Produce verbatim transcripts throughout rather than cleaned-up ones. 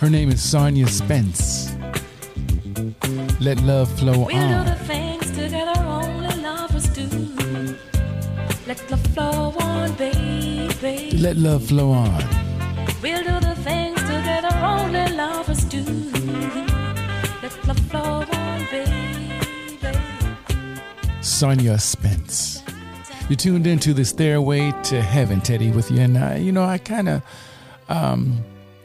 Her name is Sonia Spence. Let love flow We'll on. do the things together only lovers do. Let love flow on, baby. Let love flow on. We'll do the things together only lovers do. Let love flow on, baby. Sonia Spence. You tuned into the Stairway to Heaven, Teddy, with you. And, I, you know, I kind of, um,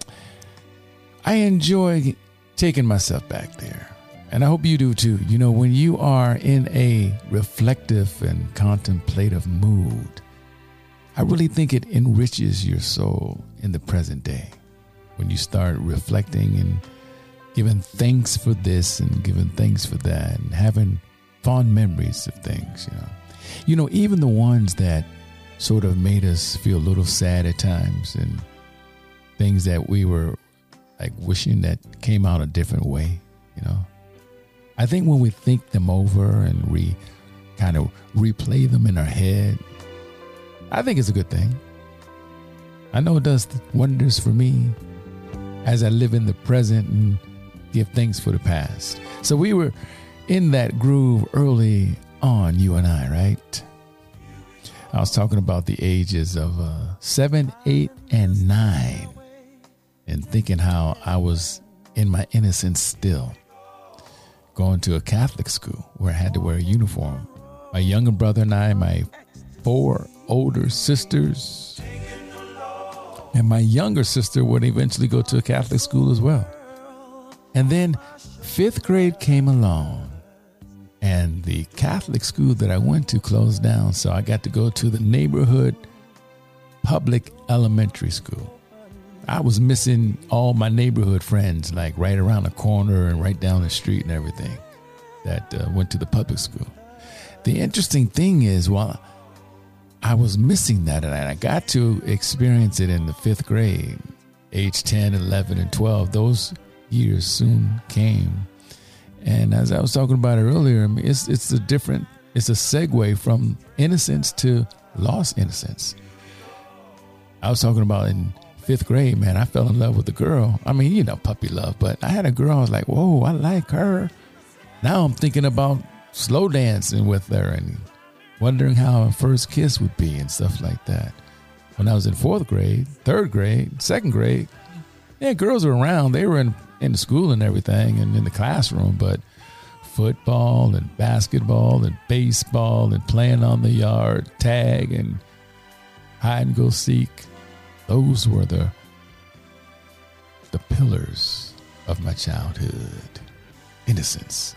I enjoy taking myself back there. And I hope you do too. You know, when you are in a reflective and contemplative mood, I really think it enriches your soul in the present day. When you start reflecting and giving thanks for this and giving thanks for that and having fond memories of things, you know. You know, even the ones that sort of made us feel a little sad at times and things that we were like wishing that came out a different way, you know. I think when we think them over and we kind of replay them in our head, I think it's a good thing. I know it does wonders for me as I live in the present and give thanks for the past. So we were in that groove early on, you and I, right? I was talking about the ages of uh, seven, eight, and nine, and thinking how I was in my innocence still, going to a Catholic school where I had to wear a uniform. My younger brother and I, my four older sisters, and my younger sister would eventually go to a Catholic school as well. And then fifth grade came along, and the Catholic school that I went to closed down, so I got to go to the neighborhood public elementary school. I was missing all my neighborhood friends, like right around the corner and right down the street and everything, that uh, went to the public school. The interesting thing is, while I was missing that, and I got to experience it in the fifth grade, age ten, eleven, and twelve, those years soon came. And as I was talking about it earlier, I mean, it's it's a different, it's a segue from innocence to lost innocence. I was talking about in fifth grade, man, I fell in love with a girl. I mean, you know, puppy love, but I had a girl. I was like, whoa, I like her. Now I'm thinking about slow dancing with her and wondering how a first kiss would be and stuff like that. When I was in fourth grade, third grade, second grade, yeah, girls were around. They were in, in the school and everything and in the classroom, but football and basketball and baseball and playing on the yard, tag and hide and go seek, those were the the pillars of my childhood. Innocence.